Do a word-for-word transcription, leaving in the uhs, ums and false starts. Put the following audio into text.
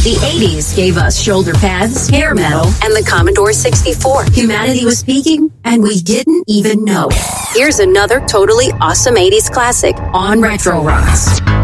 The eighties gave us shoulder pads, hair metal, and the Commodore sixty-four. Humanity was peaking, and we didn't even know it. Here's another totally awesome eighties classic on Retro Rocks.